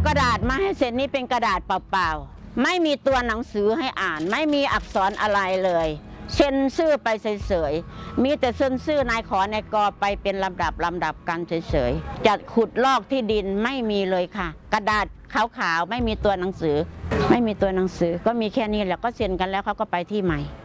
กระดาษมาให้เซ็นนี่เป็นกระดาษเปล่าๆไม่มีตัวหนังสือให้อ่านไม่มีอักษรอะไรเลยเซ็นชื่อไปเฉยๆมีแต่เซ็นชื่อนายขอนายกไปเป็นลำดับกันเฉยๆจะขุดลอกที่ดินไม่มีเลยค่ะกระดาษขาวๆไม่มีตัวหนังสือไม่มีตัวหนังสือก็มีแค่นี้แหละก็เซ็นกันแล้วเขาก็ไปที่ใหม่